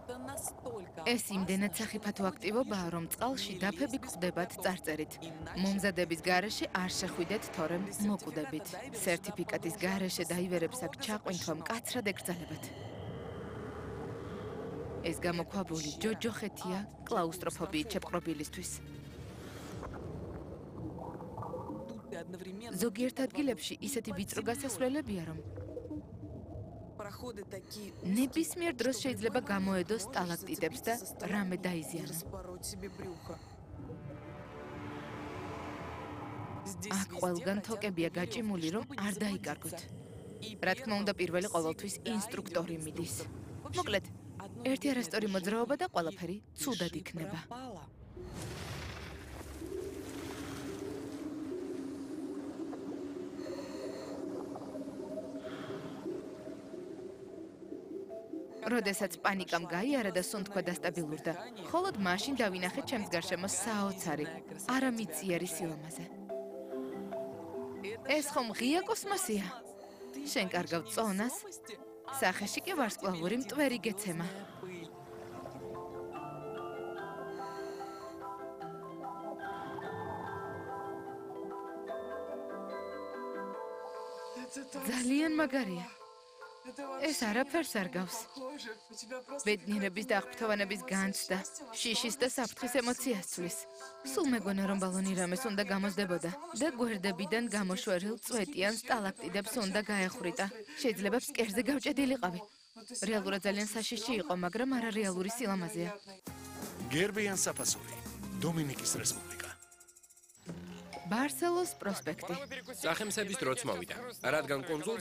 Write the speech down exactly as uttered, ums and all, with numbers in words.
ეს იმდენად სახიფათო აქტივობაა, რომ წყალში დაფები გვხვდებათ წარწერით. მომზადების გარეშე არ შეხვიდეთ, თორემ მოკვდებით. სერტიფიკატის გარეშე დაივერებს აქ ჩაყვინთვა მკაცრად ეკრძალებათ. ეს გამოქვაბული ჯოჯოხეთია კლაუსტროფობიით შეპყრობილისთვის. ზოგიერთ ადგილებში ისეთი ვიწრო გასასვლელებია, რომ ნებისმიერ დროს შეიძლება გამოედოს სტალაქტიტებს და რამე დაიზიანოს. აქ ყველგან თოკებია გაჭიმული, რომ არ დაიკარგოთ. რა თქმა უნდა, პირველი ყოველთვის ინსტრუქტორი მიდის. მოკლედ, ერთი არასწორი მოძრაობა და ყველაფერი ცუდად იქნება. როდესაც პანიკამ გაიარა და სუნთქვა დასტაბილურდა, მხოლოდ მაშინ დავინახე ჩემს გარშემო საოცარი, არამიწიერი სილამაზე. ეს ხომ ღია კოსმოსია? შენ კარგავ წონას? სახეში კი ვარსკვლავური მტვერი გეცემა. ძალიან მაგარია. ეს არაფერს არ გავს. ბედნიერების და აღფრთოვანების განცდა, შიშის და საფრთხის ემოციას ცვლის. სულ მეგონა, რომ ბალონი რამეს უნდა გამოსდებოდა და გვერდებიდან გამოშვერილ წვეტიან სტალაქტიტებს უნდა გაეხვრიტა. შეიძლება ფსკერზე გავჭედილიყავი. რეალურად ძალიან საშიში იყო, მაგრამ არარეალური სილამაზეა. გერბიან საფასური, დომინიკის რესპუბლიკა. ბარსელოს პროსპექტი. სახელმწიფოს დროც მოვიდა. რადგან კონსულს